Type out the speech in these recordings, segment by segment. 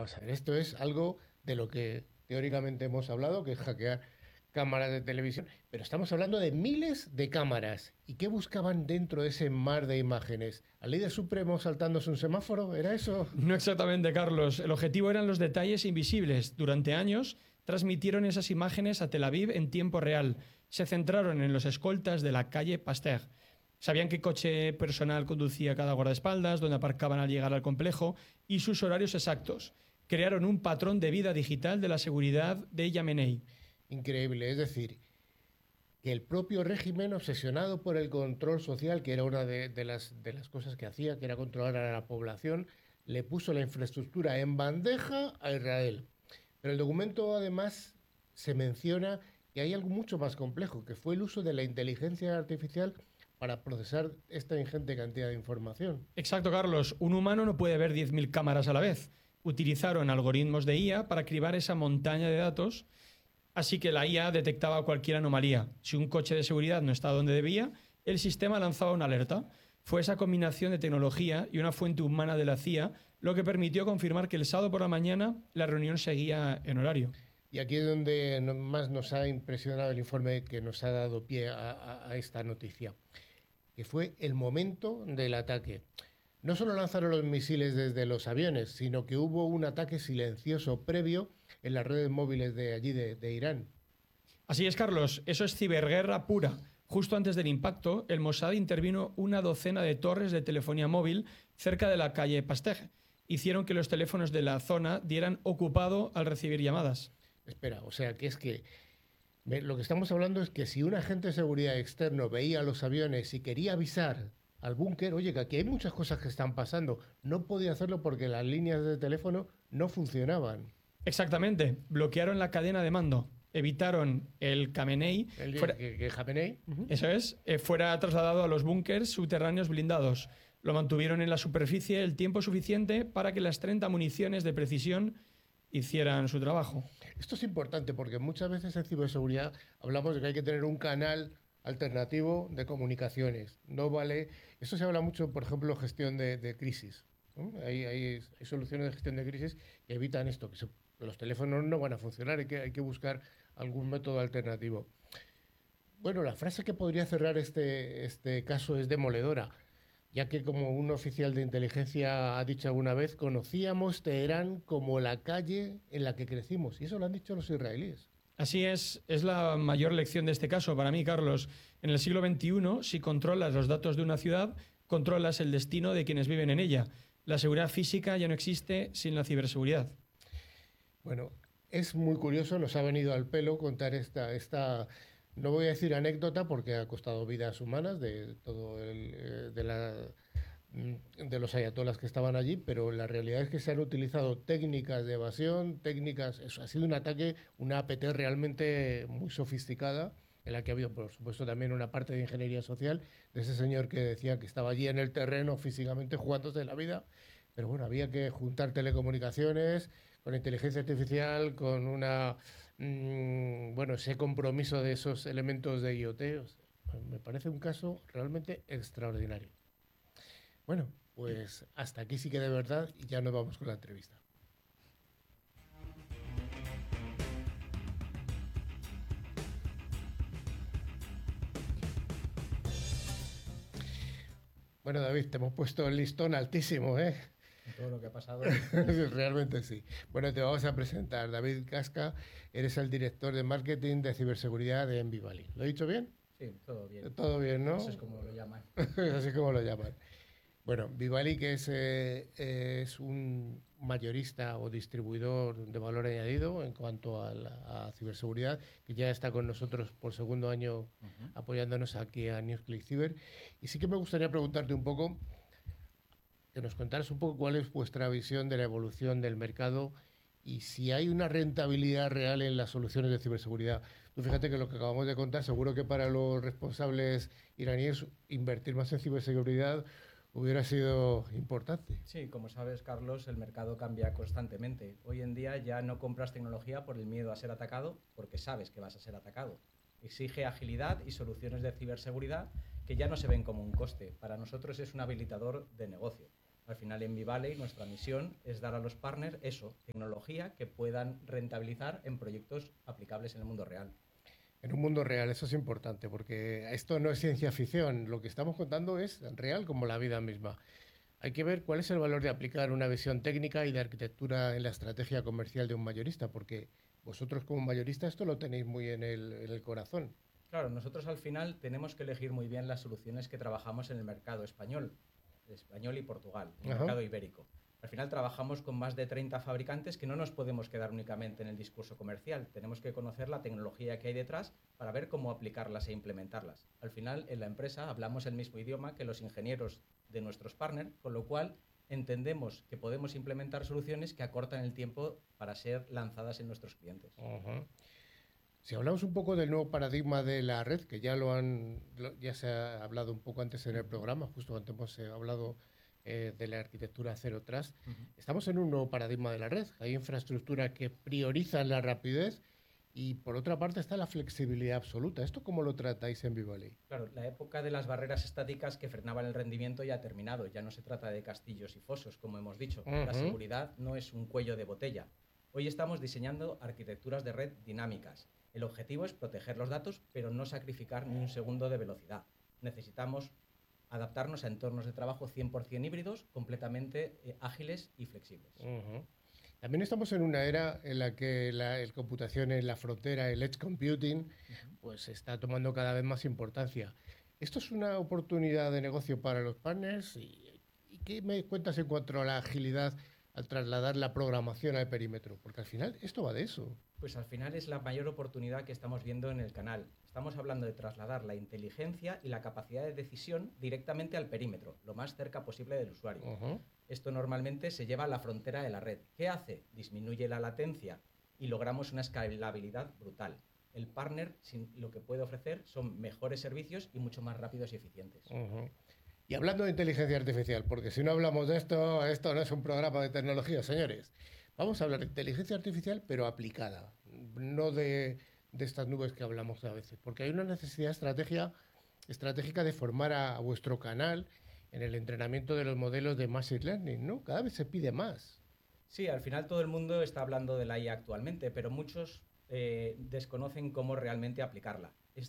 vamos a ver, esto es algo de lo que teóricamente hemos hablado, que es hackear cámaras de televisión, pero estamos hablando de miles de cámaras. ¿Y qué buscaban dentro de ese mar de imágenes? ¿Al líder supremo saltándose un semáforo? ¿Era eso? No exactamente, Carlos. El objetivo eran los detalles invisibles. Durante años transmitieron esas imágenes a Tel Aviv en tiempo real. Se centraron en los escoltas de la calle Pasteur. Sabían qué coche personal conducía cada guardaespaldas, dónde aparcaban al llegar al complejo y sus horarios exactos. Crearon un patrón de vida digital de la seguridad de Yamenei. Increíble, es decir, que el propio régimen, obsesionado por el control social, que era una de las cosas que hacía, que era controlar a la población, le puso la infraestructura en bandeja a Israel. Pero el documento además se menciona que hay algo mucho más complejo, que fue el uso de la inteligencia artificial para procesar esta ingente cantidad de información. Exacto, Carlos. Un humano no puede ver 10.000 cámaras a la vez. Utilizaron algoritmos de IA para cribar esa montaña de datos. Así que la IA detectaba cualquier anomalía. Si un coche de seguridad no estaba donde debía, el sistema lanzaba una alerta. Fue esa combinación de tecnología y una fuente humana de la CIA lo que permitió confirmar que el sábado por la mañana la reunión seguía en horario. Y aquí es donde más nos ha impresionado el informe que nos ha dado pie a esta noticia, que fue el momento del ataque. No solo lanzaron los misiles desde los aviones, sino que hubo un ataque silencioso previo en las redes móviles de allí, de Irán. Así es, Carlos. Eso es ciberguerra pura. Justo antes del impacto, el Mossad intervino una docena de torres de telefonía móvil cerca de la calle Pasteur. Hicieron que los teléfonos de la zona dieran ocupado al recibir llamadas. Espera, o sea, que es que lo que estamos hablando es que si un agente de seguridad externo veía los aviones y quería avisar al búnker, oye, que aquí hay muchas cosas que están pasando, no podía hacerlo porque las líneas de teléfono no funcionaban. Exactamente. Bloquearon la cadena de mando. Evitaron el Khamenei. Que Khamenei. Eso es. Fuera trasladado a los búnkers subterráneos blindados. Lo mantuvieron en la superficie el tiempo suficiente para que las 30 municiones de precisión hicieran su trabajo. Esto es importante porque muchas veces en ciberseguridad hablamos de que hay que tener un canal alternativo de comunicaciones. No vale. Esto se habla mucho, por ejemplo, gestión de crisis, ¿no? Hay soluciones de gestión de crisis que evitan esto, que los teléfonos no van a funcionar, hay que buscar algún método alternativo. Bueno, la frase que podría cerrar este caso es demoledora, ya que como un oficial de inteligencia ha dicho alguna vez, conocíamos Teherán como la calle en la que crecimos. Y eso lo han dicho los israelíes. Así es la mayor lección de este caso para mí, Carlos. En el siglo XXI, si controlas los datos de una ciudad, controlas el destino de quienes viven en ella. La seguridad física ya no existe sin la ciberseguridad. Bueno, es muy curioso, nos ha venido al pelo contar no voy a decir anécdota porque ha costado vidas humanas de todo de los ayatolas que estaban allí, pero la realidad es que se han utilizado técnicas de evasión, eso ha sido un ataque, una APT realmente muy sofisticada, en la que ha habido, por supuesto, también una parte de ingeniería social, de ese señor que decía que estaba allí en el terreno físicamente jugándose la vida, pero bueno, había que juntar telecomunicaciones con inteligencia artificial, con ese compromiso de esos elementos de IoT. Me parece un caso realmente extraordinario. Bueno, pues hasta aquí sí que de verdad y ya nos vamos con la entrevista. Bueno, David, te hemos puesto el listón altísimo, ¿eh? Todo lo que ha pasado. Realmente sí. Bueno, te vamos a presentar. David Casca, eres el director de marketing de ciberseguridad de Envivali. ¿Lo he dicho bien? Sí, todo bien. Todo bien, ¿no? Eso es como lo llaman. Así como lo llaman. Bueno, Vivali, que es un mayorista o distribuidor de valor añadido en cuanto a ciberseguridad, que ya está con nosotros por segundo año apoyándonos aquí a NewsClick Cyber. Y sí que me gustaría preguntarte un poco, que nos contaras un poco cuál es vuestra visión de la evolución del mercado y si hay una rentabilidad real en las soluciones de ciberseguridad. Tú fíjate que lo que acabamos de contar, seguro que para los responsables iraníes invertir más en ciberseguridad hubiera sido importante. Sí, como sabes, Carlos, el mercado cambia constantemente. Hoy en día ya no compras tecnología por el miedo a ser atacado, porque sabes que vas a ser atacado. Exige agilidad y soluciones de ciberseguridad que ya no se ven como un coste. Para nosotros es un habilitador de negocio. Al final en Vivale nuestra misión es dar a los partners eso, tecnología que puedan rentabilizar en proyectos aplicables en el mundo real. En un mundo real, eso es importante, porque esto no es ciencia ficción, lo que estamos contando es real como la vida misma. Hay que ver cuál es el valor de aplicar una visión técnica y de arquitectura en la estrategia comercial de un mayorista, porque vosotros como mayorista esto lo tenéis muy en el corazón. Claro, nosotros al final tenemos que elegir muy bien las soluciones que trabajamos en el mercado español y Portugal, el Ajá. mercado ibérico. Al final trabajamos con más de 30 fabricantes que no nos podemos quedar únicamente en el discurso comercial. Tenemos que conocer la tecnología que hay detrás para ver cómo aplicarlas e implementarlas. Al final, en la empresa hablamos el mismo idioma que los ingenieros de nuestros partners, con lo cual entendemos que podemos implementar soluciones que acortan el tiempo para ser lanzadas en nuestros clientes. Ajá. Si hablamos un poco del nuevo paradigma de la red, que ya se ha hablado un poco antes en el programa, justo antes hemos hablado de la arquitectura Zero Trust, estamos en un nuevo paradigma de la red. Hay infraestructuras que priorizan la rapidez y por otra parte está la flexibilidad absoluta. ¿Esto cómo lo tratáis en Vivali? Claro, la época de las barreras estáticas que frenaban el rendimiento ya ha terminado. Ya no se trata de castillos y fosos, como hemos dicho. La seguridad no es un cuello de botella. Hoy estamos diseñando arquitecturas de red dinámicas. El objetivo es proteger los datos, pero no sacrificar ni un segundo de velocidad. Necesitamos adaptarnos a entornos de trabajo 100% híbridos, completamente ágiles y flexibles. También estamos en una era en la que la computación en la frontera, el edge computing, pues está tomando cada vez más importancia. ¿Esto es una oportunidad de negocio para los partners? ¿Y qué me cuentas en cuanto a la agilidad al trasladar la programación al perímetro? Porque al final esto va de eso. Pues al final es la mayor oportunidad que estamos viendo en el canal. Estamos hablando de trasladar la inteligencia y la capacidad de decisión directamente al perímetro, lo más cerca posible del usuario. Esto normalmente se lleva a la frontera de la red. ¿Qué hace? Disminuye la latencia y logramos una escalabilidad brutal. El partner lo que puede ofrecer son mejores servicios y mucho más rápidos y eficientes. Y hablando de inteligencia artificial, porque si no hablamos de esto no es un programa de tecnología, señores. Vamos a hablar de inteligencia artificial, pero aplicada, no de estas nubes que hablamos a veces, porque hay una necesidad estratégica de formar a vuestro canal en el entrenamiento de los modelos de Machine Learning, ¿no? Cada vez se pide más. Sí, al final todo el mundo está hablando de la IA actualmente, pero muchos desconocen cómo realmente aplicarla.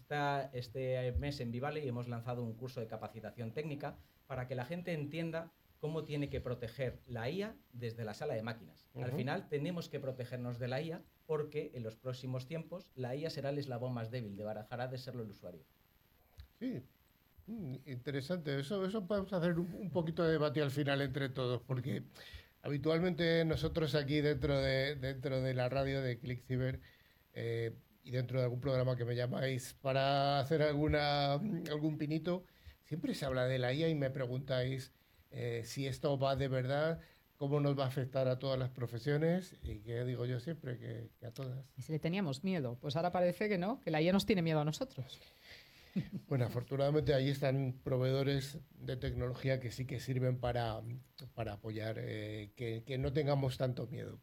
Este mes en Vivale hemos lanzado un curso de capacitación técnica para que la gente entienda cómo tiene que proteger la IA desde la sala de máquinas. Al final tenemos que protegernos de la IA porque en los próximos tiempos la IA será el eslabón más débil, dejará de serlo el usuario. Sí, interesante. Eso podemos hacer un poquito de debate al final entre todos, porque habitualmente nosotros aquí dentro de la radio de ClickCiber y dentro de algún programa que me llamáis para hacer algún pinito, siempre se habla de la IA y me preguntáis si esto va de verdad, cómo nos va a afectar a todas las profesiones y que digo yo siempre que a todas. Y si le teníamos miedo, pues ahora parece que no, que la IA nos tiene miedo a nosotros. Bueno, afortunadamente ahí están proveedores de tecnología que sí que sirven para apoyar, que no tengamos tanto miedo.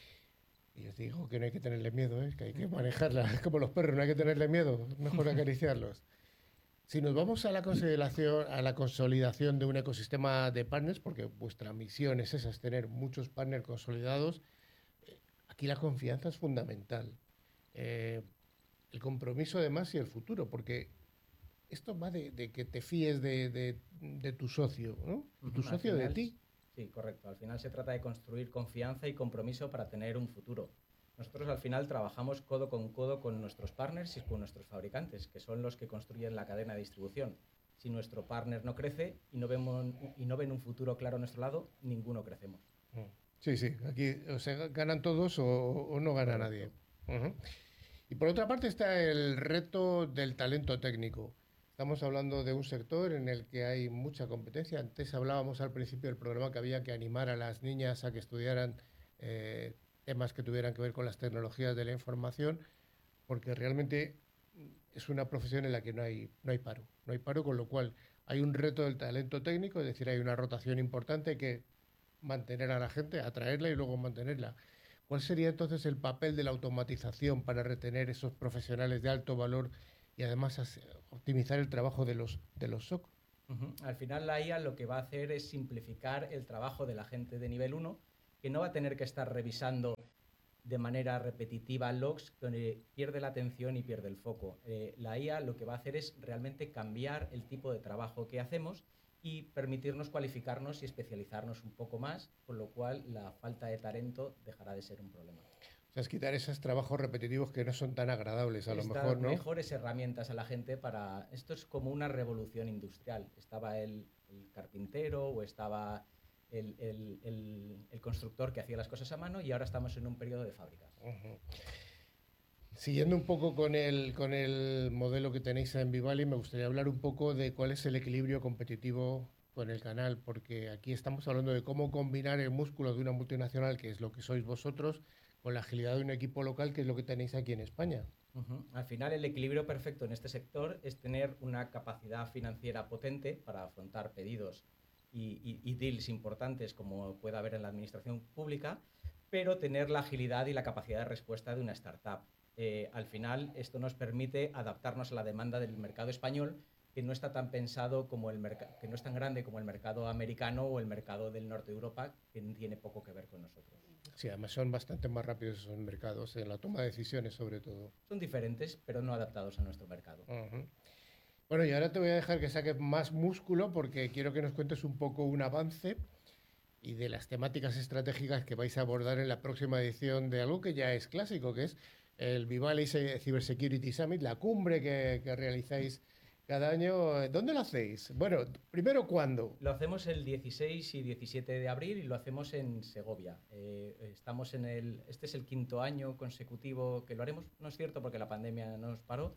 Y os digo que no hay que tenerle miedo, que hay que manejarla. Es como los perros, no hay que tenerle miedo, es mejor acariciarlos. Si nos vamos a la consolidación de un ecosistema de partners, porque vuestra misión es esa, es tener muchos partners consolidados, aquí la confianza es fundamental. El compromiso además y el futuro, porque esto va de que te fíes de tu socio, ¿no? Y tu socio de ti. Sí, correcto. Al final se trata de construir confianza y compromiso para tener un futuro. Nosotros al final trabajamos codo con nuestros partners y con nuestros fabricantes, que son los que construyen la cadena de distribución. Si nuestro partner no crece y no ven un futuro claro a nuestro lado, ninguno crecemos. Sí, aquí o sea, ganan todos o no gana nadie. Y por otra parte está el reto del talento técnico. Estamos hablando de un sector en el que hay mucha competencia. Antes hablábamos al principio del programa que había que animar a las niñas a que estudiaran temas que tuvieran que ver con las tecnologías de la información, porque realmente es una profesión en la que no hay paro. No hay paro, con lo cual hay un reto del talento técnico, es decir, hay una rotación importante, hay que mantener a la gente, atraerla y luego mantenerla. ¿Cuál sería entonces el papel de la automatización para retener esos profesionales de alto valor y además optimizar el trabajo de los SOC? Al final la IA lo que va a hacer es simplificar el trabajo de la gente de nivel 1, que no va a tener que estar revisando de manera repetitiva logs, donde pierde la atención y pierde el foco. La IA lo que va a hacer es realmente cambiar el tipo de trabajo que hacemos y permitirnos cualificarnos y especializarnos un poco más, con lo cual la falta de talento dejará de ser un problema. O sea, es quitar esos trabajos repetitivos que no son tan agradables, a lo mejor, ¿no? Mejores herramientas a la gente para... Esto es como una revolución industrial. Estaba el carpintero o estaba el constructor que hacía las cosas a mano, y ahora estamos en un periodo de fábricas. Siguiendo un poco con el modelo que tenéis en Vivali, me gustaría hablar un poco de cuál es el equilibrio competitivo con el canal, porque aquí estamos hablando de cómo combinar el músculo de una multinacional, que es lo que sois vosotros, con la agilidad de un equipo local, que es lo que tenéis aquí en España. Al final, el equilibrio perfecto en este sector es tener una capacidad financiera potente para afrontar pedidos y deals importantes como puede haber en la administración pública, pero tener la agilidad y la capacidad de respuesta de una startup. Al final, esto nos permite adaptarnos a la demanda del mercado español, que no está tan pensado como que no es tan grande como el mercado americano o el mercado del norte de Europa, que tiene poco que ver con nosotros. Sí, además son bastante más rápidos esos mercados, en la toma de decisiones sobre todo. Son diferentes, pero no adaptados a nuestro mercado. Bueno, y ahora te voy a dejar que saques más músculo, porque quiero que nos cuentes un poco un avance y de las temáticas estratégicas que vais a abordar en la próxima edición de algo que ya es clásico, que es el Vivali Cybersecurity Summit, la cumbre que realizáis cada año. ¿Dónde lo hacéis? Bueno, primero, ¿cuándo? Lo hacemos el 16 y 17 de abril y lo hacemos en Segovia. Estamos este es el 5º año consecutivo que lo haremos. No es cierto, porque la pandemia nos paró.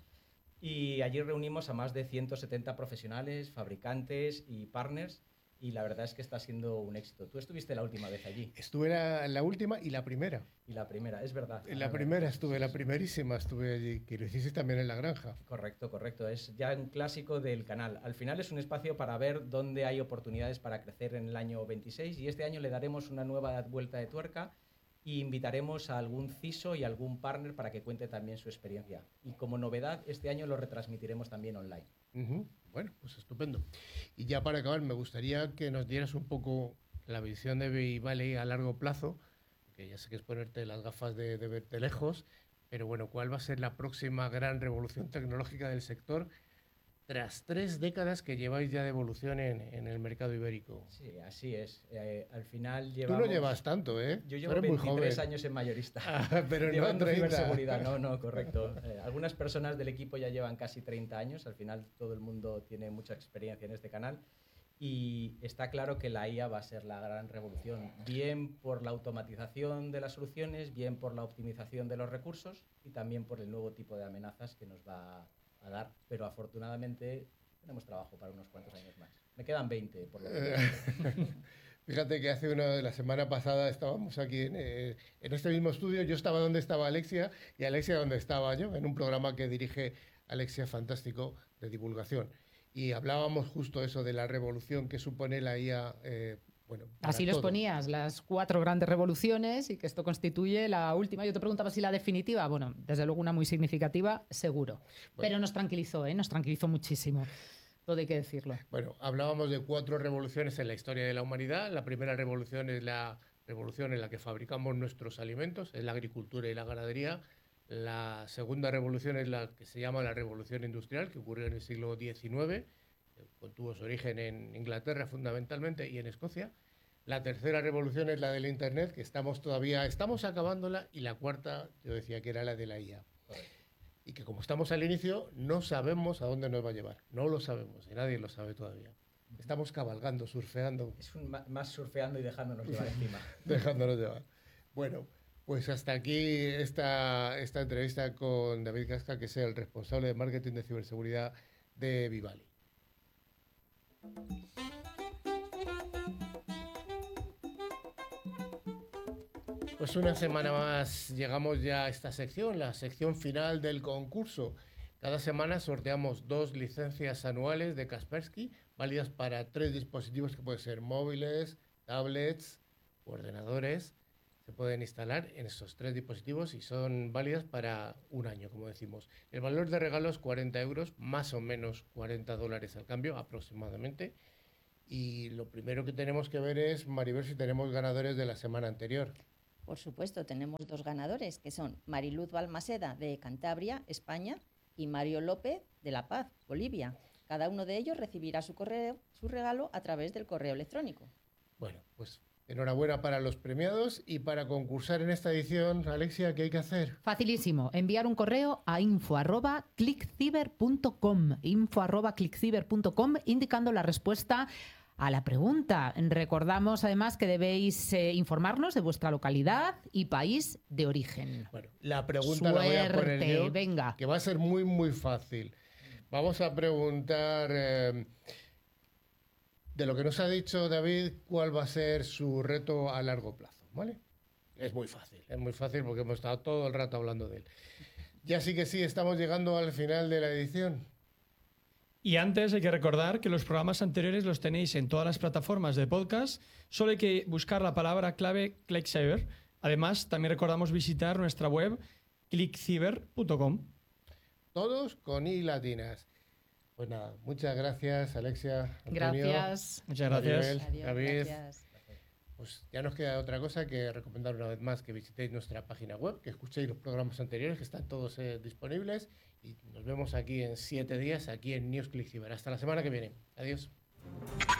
Y allí reunimos a más de 170 profesionales, fabricantes y partners, y la verdad es que está siendo un éxito. Tú estuviste la última vez allí. Estuve la última y la primera. Y la primera, es verdad. La primera estuve, la primerísima estuve allí, que lo hiciste también en La Granja. Correcto. Es ya un clásico del canal. Al final es un espacio para ver dónde hay oportunidades para crecer en el año 26, y este año le daremos una nueva vuelta de tuerca y invitaremos a algún CISO y algún partner para que cuente también su experiencia. Y como novedad, este año lo retransmitiremos también online. Bueno, pues estupendo. Y ya para acabar, me gustaría que nos dieras un poco la visión de Vivali a largo plazo, que ya sé que es ponerte las gafas de verte lejos, pero bueno, ¿cuál va a ser la próxima gran revolución tecnológica del sector tras 3 décadas que lleváis ya de evolución en el mercado ibérico? Sí, así es. Al final llevamos... Tú no llevas tanto, ¿eh? Yo llevo eres 23 años en mayorista. Pero no 30. Ciberseguridad, no, correcto. Algunas personas del equipo ya llevan casi 30 años. Al final todo el mundo tiene mucha experiencia en este canal. Y está claro que la IA va a ser la gran revolución, bien por la automatización de las soluciones, bien por la optimización de los recursos y también por el nuevo tipo de amenazas que nos va a dar. Pero afortunadamente tenemos trabajo para unos cuantos años más. Me quedan 20, por lo menos. Fíjate que la semana pasada estábamos aquí en este mismo estudio. Yo estaba donde estaba Alexia y Alexia donde estaba yo, en un programa que dirige Alexia, fantástico, de divulgación. Y hablábamos justo eso de la revolución que supone la IA. Así los ponías, las 4 grandes revoluciones, y que esto constituye la última. Yo te preguntaba si la definitiva. Bueno, desde luego una muy significativa, seguro. Pero nos tranquilizó, nos tranquilizó muchísimo. Todo hay que decirlo. Bueno, hablábamos de 4 revoluciones en la historia de la humanidad. La primera revolución es la revolución en la que fabricamos nuestros alimentos, es la agricultura y la ganadería. La segunda revolución es la que se llama la revolución industrial, que ocurrió en el siglo XIX, tuvo su origen en Inglaterra fundamentalmente y en Escocia. La tercera revolución es la del Internet, que estamos acabándola, y la cuarta, yo decía que era la de la IA. Y que como estamos al inicio, no sabemos a dónde nos va a llevar. No lo sabemos, y nadie lo sabe todavía. Estamos cabalgando, surfeando. Es más surfeando y dejándonos llevar encima. Dejándonos llevar. Bueno, pues hasta aquí esta entrevista con David Casca, que es el responsable de marketing de ciberseguridad de Vivali. Pues una semana más llegamos ya a esta sección, la sección final del concurso. Cada semana sorteamos 2 licencias anuales de Kaspersky, válidas para 3 dispositivos que pueden ser móviles, tablets, ordenadores. se pueden instalar en esos 3 dispositivos y son válidas para un año, como decimos. El valor de regalo es 40 euros, más o menos $40 al cambio aproximadamente. Y lo primero que tenemos que ver es, Maribel, si tenemos ganadores de la semana anterior. Por supuesto, tenemos 2 ganadores, que son Mariluz Balmaseda, de Cantabria, España, y Mario López, de La Paz, Bolivia. Cada uno de ellos recibirá su regalo a través del correo electrónico. Bueno, pues enhorabuena para los premiados. Y para concursar en esta edición, Alexia, ¿qué hay que hacer? Facilísimo. Enviar un correo a info@clickciber.com, info@clickciber.com, indicando la respuesta a la pregunta. Recordamos además que debéis informarnos de vuestra localidad y país de origen. Bueno, la pregunta la voy a poner yo, venga. Que va a ser muy, muy fácil. Vamos a preguntar, de lo que nos ha dicho David, cuál va a ser su reto a largo plazo, ¿vale? Es muy fácil porque hemos estado todo el rato hablando de él. Ya sí que sí, estamos llegando al final de la edición. Y antes hay que recordar que los programas anteriores los tenéis en todas las plataformas de podcast. Solo hay que buscar la palabra clave ClickCiber. Además, también recordamos visitar nuestra web clickciber.com. Todos con I latinas. Pues nada, muchas gracias, Alexia, Antonio. Gracias. Muchas gracias. Maribel, Adiós, David. gracias. Pues ya nos queda otra cosa que recomendar una vez más que visitéis nuestra página web, que escuchéis los programas anteriores, que están todos disponibles. Y nos vemos aquí en 7 días, aquí en News Click Ciber. Hasta la semana que viene. Adiós.